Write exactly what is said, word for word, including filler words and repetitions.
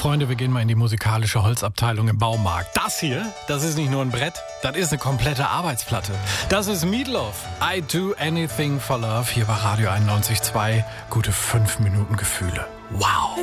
Freunde, wir gehen mal in die musikalische Holzabteilung im Baumarkt. Das hier, das ist nicht nur ein Brett, das ist eine komplette Arbeitsplatte. Das ist Meatloaf. I do anything for love. Hier bei Radio einundneunzig Komma zwei. Gute fünf Minuten Gefühle. Wow.